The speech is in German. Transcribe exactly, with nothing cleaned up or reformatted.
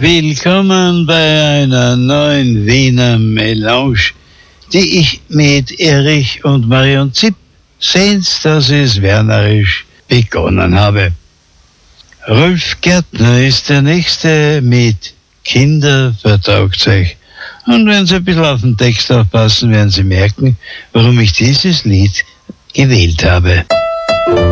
Willkommen bei einer neuen Wiener Melange, die ich mit Erich und Marion Zipp, sehen's, dass ich's wernerisch begonnen habe. Rolf Gärtner ist der Nächste mit Kinder vertragt euch. Und wenn Sie ein bisschen auf den Text aufpassen, werden Sie merken, warum ich dieses Lied gewählt habe.